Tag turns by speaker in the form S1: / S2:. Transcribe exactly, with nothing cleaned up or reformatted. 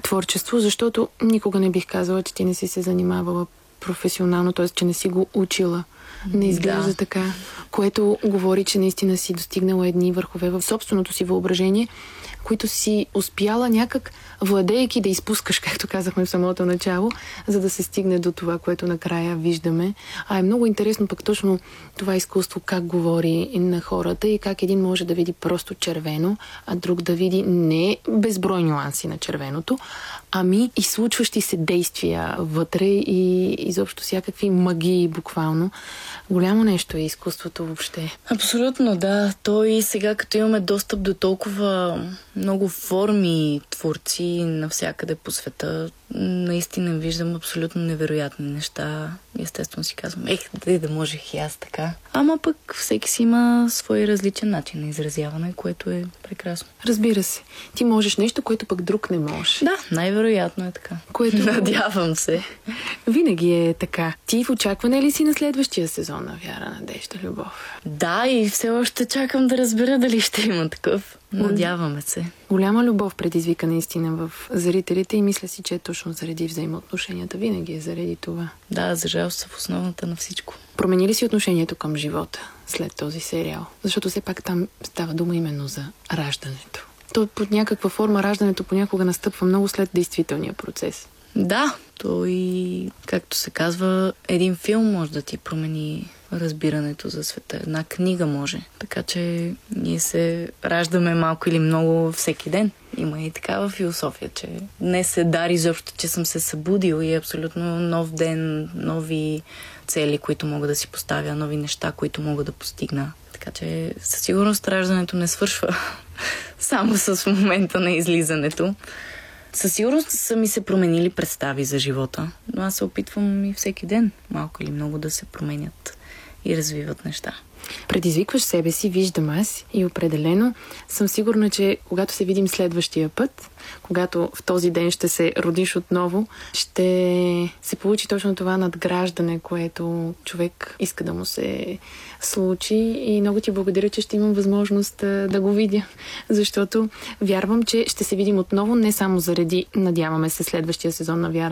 S1: творчество, защото никога не бих казала, че ти не си се занимавала професионално, т.е. че не си го учила. Не изглежда да. така, което говори, че наистина си достигнала едни върхове в собственото си въображение, които си успяла някак, владеейки да изпускаш, както казахме в самото начало, за да се стигне до това, което накрая виждаме. А е много интересно пък точно това изкуство, как говори на хората и как един може да види просто червено, а друг да види не безброй нюанси на червеното, ами и случващи се действия вътре и изобщо всякакви магии буквално. Голямо нещо е изкуството въобще.
S2: Абсолютно, да. То и сега, като имаме достъп до толкова много форми творци навсякъде по света, наистина виждам абсолютно невероятни неща. Естествено си казвам, ех, да, да можех и аз така. Ама пък всеки си има свой различен начин на изразяване, което е прекрасно.
S1: Разбира се. Ти можеш нещо, което пък друг не може.
S2: Да, най-вероятно е така.
S1: Което...
S2: Надявам се. Винаги
S1: е така. Ти в очакване ли си на следващия сезон на Вяра, надежда, любов?
S2: Да, и все още чакам да разбера дали ще има такъв. Надяваме се.
S1: Голяма любов предизвика наистина в зрителите и мисля си, че е точно заради взаимоотношенията. Винаги е заради това.
S2: Да, за жал са в основата на всичко.
S1: Промени ли си отношението към живота след този сериал? Защото все пак там става дума именно за раждането. То под някаква форма раждането понякога настъпва много след действителния процес.
S2: Да, то и, както се казва, един филм може да ти промени разбирането за света. Една книга може. Така че ние се раждаме малко или много всеки ден. Има и такава философия, че днес се дари изобщо, че съм се събудил и е абсолютно нов ден, нови цели, които мога да си поставя, нови неща, които мога да постигна. Така че със сигурност раждането не свършва само с момента на излизането. Със сигурност са ми се променили представи за живота, но аз се опитвам и всеки ден малко или много да се променят и развиват неща.
S1: Предизвикваш себе си, виждам аз и определено съм сигурна, че когато се видим следващия път, когато в този ден ще се родиш отново, ще се получи точно това надграждане, което човек иска да му се случи и много ти благодаря, че ще имам възможност да го видя, защото вярвам, че ще се видим отново не само заради, надяваме се, следващия сезон на Вяра